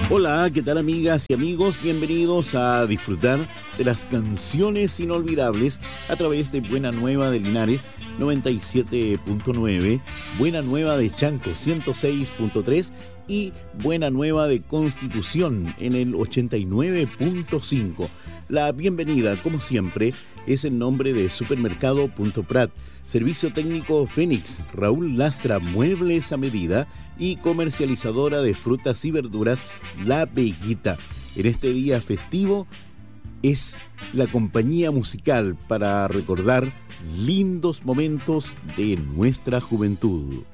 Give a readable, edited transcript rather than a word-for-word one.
Hola, ¿qué tal amigas y amigos? Bienvenidos a disfrutar de las canciones inolvidables a través de Buena Nueva de Linares 97.9, Buena Nueva de Chanco 106.3 y Buena Nueva de Constitución en el 89.5. La bienvenida, como siempre, es en nombre de Supermercado Punto Prat, Servicio Técnico Fénix, Raúl Lastra Muebles a Medida y comercializadora de frutas y verduras La Veguita. En este día festivo es la compañía musical para recordar lindos momentos de nuestra juventud.